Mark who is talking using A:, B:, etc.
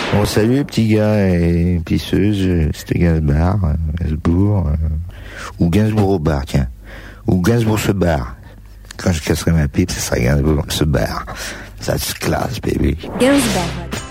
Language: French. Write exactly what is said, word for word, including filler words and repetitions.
A: Bon, salut les petits gars et pisseuses, c'était Gainsbourg, euh, Gainsbourg, euh, ou Gainsbourg au bar, tiens. Ou Gainsbourg se barre. Quand je casserai ma pipe, ça sera Gainsbourg se barre. Ça se classe, baby.
B: Gainsbourg.